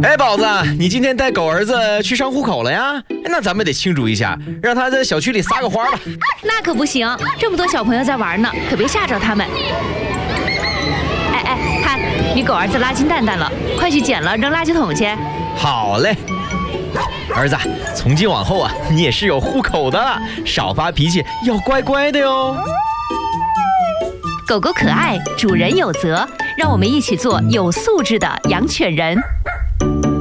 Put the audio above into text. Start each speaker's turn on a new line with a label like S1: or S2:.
S1: 哎，宝子，你今天带狗儿子去上户口了呀？那咱们得庆祝一下，让他在小区里撒个欢吧。
S2: 那可不行，这么多小朋友在玩呢，可别吓着他们。哎，看你狗儿子拉金蛋蛋了，快去捡了扔垃圾桶去。
S1: 好嘞，儿子，从今往后啊，你也是有户口的了，少发脾气，要乖乖的哟。
S2: 狗狗可爱，主人有责，让我们一起做有素质的养犬人。